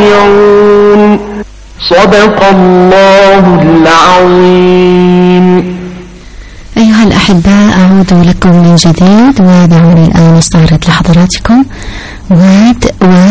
راجعون. صدق الله العظيم. أيها الأحباء، أعود لكم من جديد ودعوني الآن استعرض لحضراتكم ورد